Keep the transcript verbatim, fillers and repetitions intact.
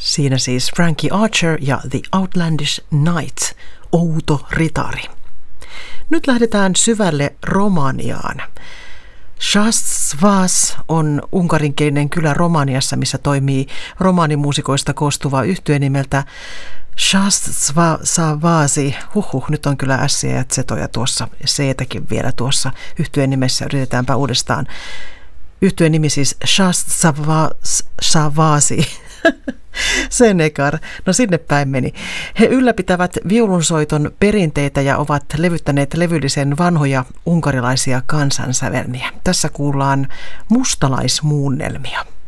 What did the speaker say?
Siinä siis Frankie Archer ja The Outlandish Knight, outo ritari. Nyt lähdetään syvälle Romaniaan. Šaštvas on unkarinkielinen kylä Romaniassa, missä toimii romaanimuusikoista koostuva yhtye nimeltä Šaštvasi. Huhhuh, nyt on kyllä S ja Z-toja tuossa, C-täkin vielä tuossa yhtyeen nimessä. Yritetäänpä uudestaan. Yhtyeen nimi siis Šaštvasi. Senekar. No sinne päin meni. He ylläpitävät viulunsoiton perinteitä ja ovat levyttäneet levyllisen vanhoja unkarilaisia kansansävelmiä. Tässä kuullaan mustalaismuunnelmia.